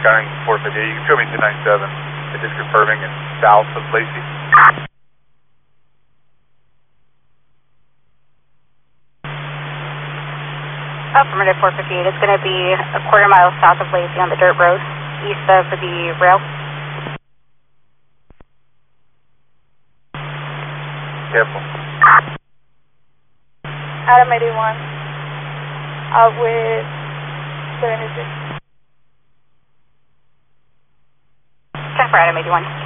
Skyline 458. You can show me 297. It's just confirming it's south of Lacey. Affirmative 458. It's going to be a quarter mile south of Lacey on the dirt road, east of the rail. Careful. Adam 81. Out with 76. Check for Adam 81.